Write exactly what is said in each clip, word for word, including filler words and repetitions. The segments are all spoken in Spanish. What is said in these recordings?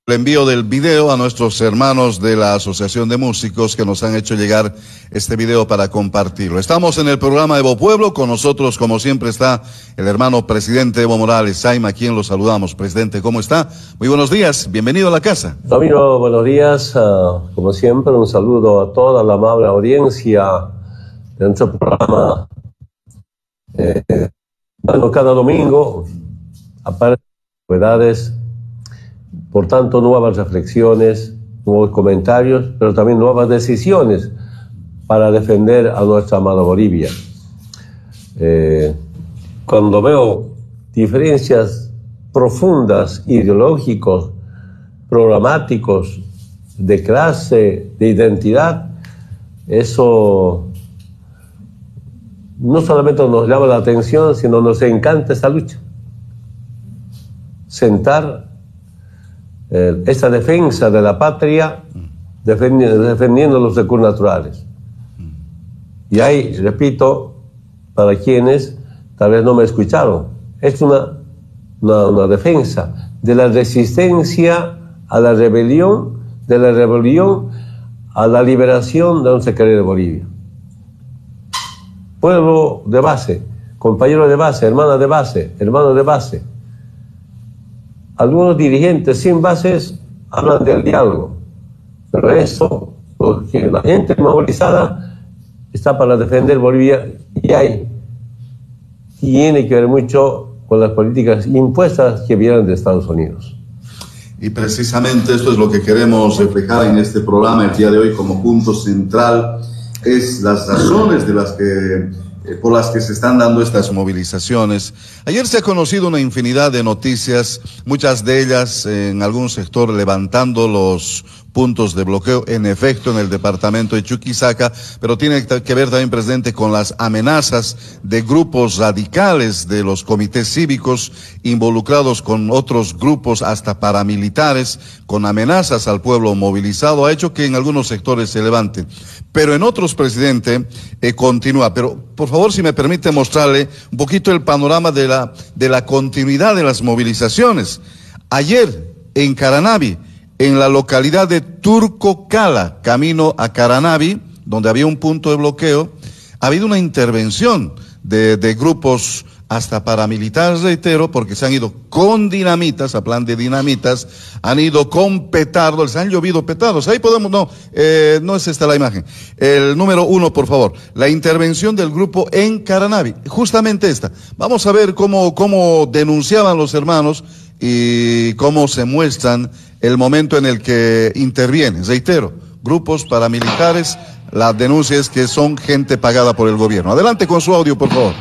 El envío del video a nuestros hermanos de la Asociación de Músicos que nos han hecho llegar este video para compartirlo. Estamos en el programa Evo Pueblo, con nosotros como siempre está el hermano presidente Evo Morales Saima, a quien lo saludamos. Presidente, ¿cómo está? Muy buenos días, bienvenido a la casa. Ramiro, buenos días, uh, como siempre un saludo a toda la amable audiencia de nuestro programa. Eh, bueno, cada domingo aparecen novedades. Por tanto, nuevas reflexiones, nuevos comentarios, pero también nuevas decisiones para defender a nuestra amada Bolivia. Eh, cuando veo diferencias profundas, ideológicos, programáticos, de clase, de identidad, eso no solamente nos llama la atención, sino nos encanta esta lucha. Sentar Eh, esta defensa de la patria, defendiendo, defendiendo los recursos naturales. Y ahí, repito, para quienes tal vez no me escucharon, es una, una, una defensa de la resistencia a la rebelión, de la rebelión a la liberación de nuestra querida Bolivia. Pueblo de base, compañero de base, hermana de base, hermano de base. Algunos dirigentes sin bases hablan del diálogo, pero eso, porque la gente movilizada está para defender Bolivia y hay, tiene que ver mucho con las políticas impuestas que vienen de Estados Unidos. Y precisamente esto es lo que queremos reflejar en este programa el día de hoy como punto central, es las razones de las que por las que se están dando estas movilizaciones. Ayer se ha conocido una infinidad de noticias, muchas de ellas en algún sector levantando los puntos de bloqueo, en efecto, en el departamento de Chuquisaca, pero tiene que ver también, presidente, con las amenazas de grupos radicales de los comités cívicos involucrados con otros grupos hasta paramilitares, con amenazas al pueblo movilizado, ha hecho que en algunos sectores se levanten. Pero en otros, presidente, eh, continúa. Pero, por favor, si me permite mostrarle un poquito el panorama de la, de la continuidad de las movilizaciones. Ayer, en Caranavi, en la localidad de Turcocala, camino a Caranavi, donde había un punto de bloqueo, ha habido una intervención de, de grupos hasta paramilitares, reitero, porque se han ido con dinamitas, a plan de dinamitas, han ido con petardos, les han llovido petardos. Ahí podemos, no, eh, no es esta la imagen. El número uno, por favor, la intervención del grupo en Caranavi, justamente esta. Vamos a ver cómo, cómo denunciaban los hermanos y cómo se muestran el momento en el que intervienen. Reitero, grupos paramilitares, la denuncia es que son gente pagada por el gobierno. Adelante con su audio, por favor.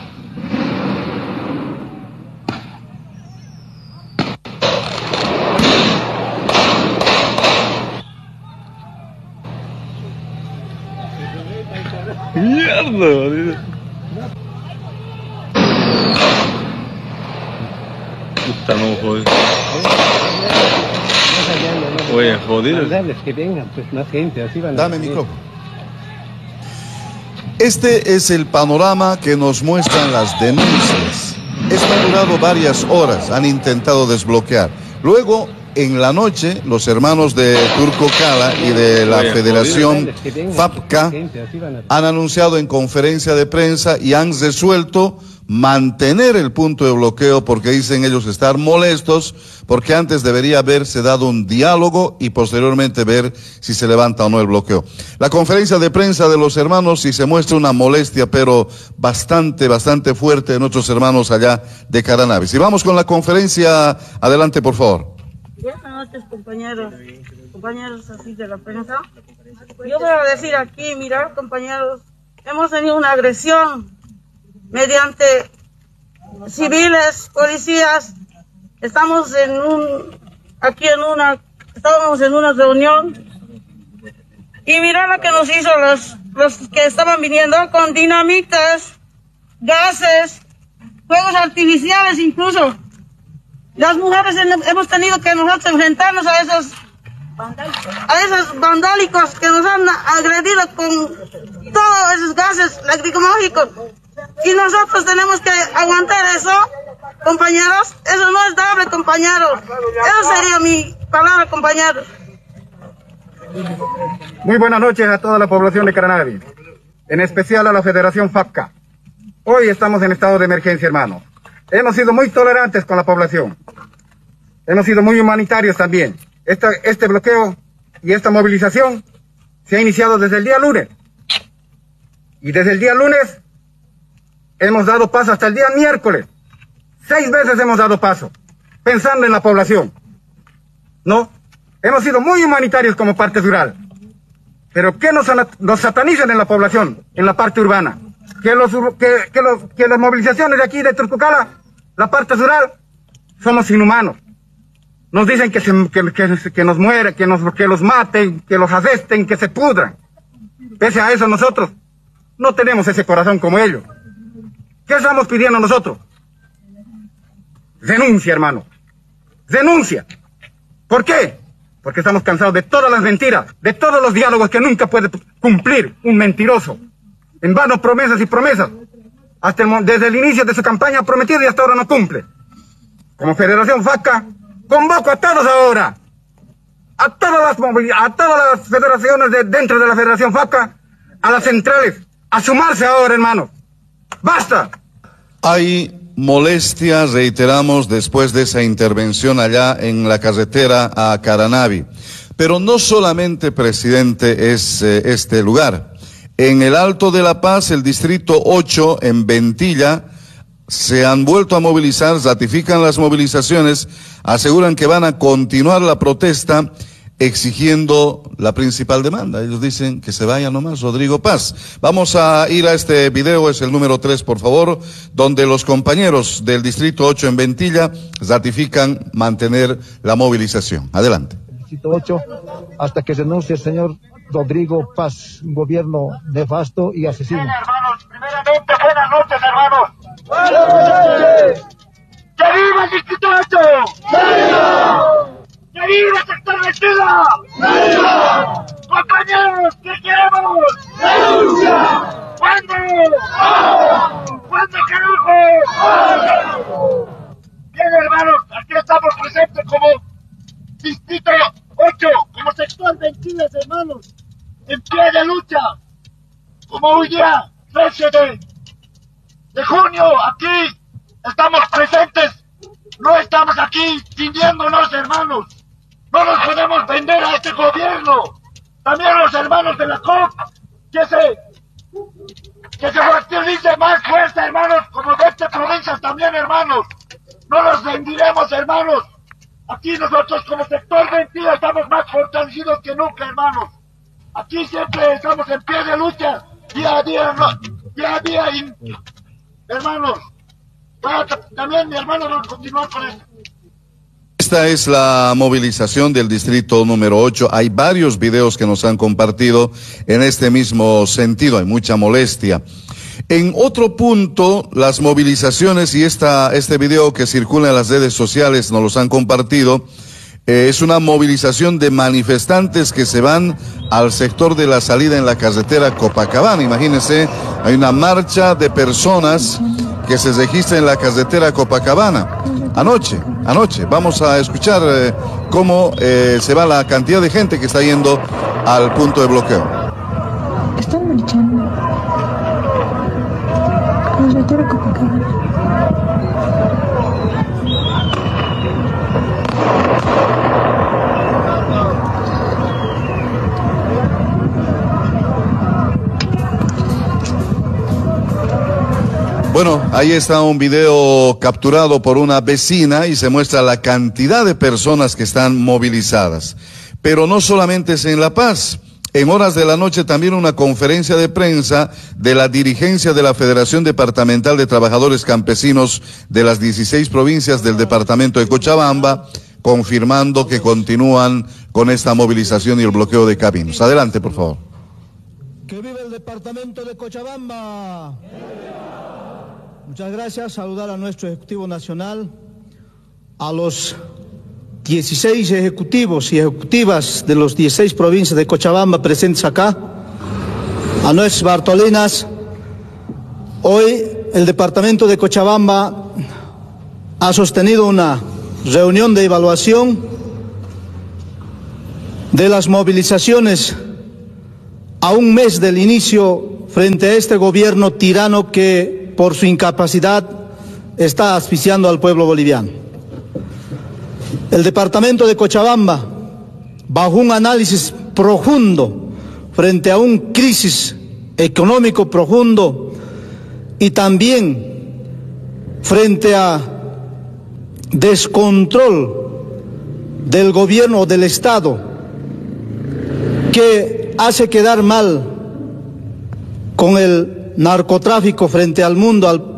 Mierda. Puta, no, joder. Oye, jodido. Que vengan, pues más gente, así van. Dame micrófono. Este es el panorama que nos muestran las denuncias. Esto ha durado varias horas, han intentado desbloquear. Luego, en la noche, los hermanos de Turcocala y de la Oye, Federación jodido. FAPCA han anunciado en conferencia de prensa y han resuelto mantener el punto de bloqueo porque dicen ellos estar molestos porque antes debería haberse dado un diálogo y posteriormente ver si se levanta o no el bloqueo. La conferencia de prensa de los hermanos y se muestra una molestia pero bastante, bastante fuerte de nuestros hermanos allá de Caranavi. Si vamos con la conferencia, adelante por favor. Buenas noches, compañeros, compañeros así de la prensa. Yo voy a decir aquí, mirad, compañeros, hemos tenido una agresión mediante civiles, policías. Estamos en un, aquí en una, estábamos en una reunión y mirad lo que nos hizo los, los que estaban viniendo con dinamitas, gases, fuegos artificiales incluso. Las mujeres hemos tenido que nosotros enfrentarnos a esos a esos vandálicos que nos han agredido con todos esos gases lacrimógenos y nosotros tenemos que aguantar eso Compañeros, eso no es dable, compañeros. Esa sería mi palabra, compañeros. Muy buenas noches a toda la población de Caranavi, en especial a la Federación FAPCA. Hoy estamos en estado de emergencia, hermano. Hemos sido muy tolerantes con la población. Hemos sido muy humanitarios también. Esta, este bloqueo y esta movilización se ha iniciado desde el día lunes. Y desde el día lunes hemos dado paso hasta el día miércoles. Seis veces hemos dado paso, pensando en la población. ¿No? Hemos sido muy humanitarios como parte rural. Pero que nos, nos satanizan en la población, en la parte urbana. Que, los, que, que, los, que las movilizaciones de aquí de Turcucala, la parte rural, somos inhumanos. Nos dicen que, se, que, que, que nos mueren, que, nos, que los maten, que los arresten, que se pudran. Pese a eso nosotros no tenemos ese corazón como ellos. ¿Qué estamos pidiendo nosotros? Renuncia, hermano. Renuncia. ¿Por qué? Porque estamos cansados de todas las mentiras, de todos los diálogos que nunca puede cumplir un mentiroso. En vano promesas y promesas. Hasta el, desde el inicio de su campaña ha prometido y hasta ahora no cumple. Como Federación FAPCA, convoco a todos ahora, a todas las, a todas las federaciones de, dentro de la Federación FAPCA, a las centrales, a sumarse ahora, hermano. ¡Basta! Hay molestia, reiteramos, después de esa intervención allá en la carretera a Caranavi. Pero no solamente, presidente, es eh, este lugar. En el Alto de La Paz, el distrito ocho, en Ventilla, se han vuelto a movilizar, ratifican las movilizaciones, aseguran que van a continuar la protesta exigiendo la principal demanda. Ellos dicen que se vaya nomás Rodrigo Paz. Vamos a ir a este video, es el número tres, por favor, donde los compañeros del distrito ocho en Ventilla ratifican mantener la movilización. Adelante. Distrito ocho, hasta que renuncie el señor Rodrigo Paz, un gobierno nefasto y asesino. Bien, hermanos, primeramente, buenas noches, hermanos. Buenas noches. ¡Que viva el distrito ocho! ¡Viva! ¡Que viva el sector Ventilla! ¡Viva! Compañeros, ¿qué queremos? ¡Denuncia! ¿Cuándo? ¡Ahora! ¿Cuándo, carajo? ¡Ahora! Bien, hermanos, aquí estamos presentes como distrito ocho, como sector Ventilla, hermanos, en pie de lucha, como hoy día, trece de, de junio, aquí estamos presentes, no estamos aquí fingiéndonos, hermanos, no nos podemos vender a este gobierno, también los hermanos de la C O P, que se, que se fortalice más fuerza, hermanos, como de esta provincia también, hermanos, no nos vendiremos, hermanos. Aquí nosotros como sector Ventilla estamos más fortalecidos que nunca, hermanos. Aquí siempre estamos en pie de lucha, día a día, no, día a día, y, hermanos. Bueno, también mi hermano va a continuar con esto. Esta es la movilización del distrito número ocho. Hay varios videos que nos han compartido en este mismo sentido. Hay mucha molestia. En otro punto, las movilizaciones y esta, este video que circula en las redes sociales nos los han compartido, eh, es una movilización de manifestantes que se van al sector de la salida en la carretera Copacabana. Imagínense, hay una marcha de personas que se registra en la carretera Copacabana. Anoche, anoche, vamos a escuchar eh, cómo eh, se va la cantidad de gente que está yendo al punto de bloqueo. Están marchando. Carretera Copacabana. Bueno, ahí está un video capturado por una vecina y se muestra la cantidad de personas que están movilizadas. Pero no solamente es en La Paz. En horas de la noche también una conferencia de prensa de la dirigencia de la Federación Departamental de Trabajadores Campesinos de las dieciséis provincias del departamento de Cochabamba, confirmando que continúan con esta movilización y el bloqueo de caminos. Adelante, por favor. ¡Que viva el departamento de Cochabamba! Muchas gracias. Saludar a nuestro Ejecutivo Nacional, a los dieciséis ejecutivos y ejecutivas de los dieciséis provincias de Cochabamba presentes acá, a nuestras Bartolinas. Hoy el departamento de Cochabamba ha sostenido una reunión de evaluación de las movilizaciones a un mes del inicio frente a este gobierno tirano que, por su incapacidad, está asfixiando al pueblo boliviano. El departamento de Cochabamba, bajo un análisis profundo frente a una crisis económico profundo y también frente a descontrol del gobierno o del Estado, que hace quedar mal con el narcotráfico frente al mundo, al